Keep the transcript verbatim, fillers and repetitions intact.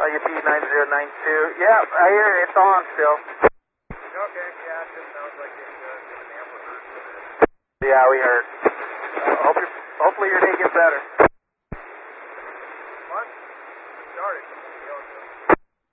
U P nine zero nine two. Yeah, I hear it. It's on still. Okay, yeah, it just sounds like it's uh, giving amper. Yeah, we heard. Uh, hope your, hopefully your day gets better.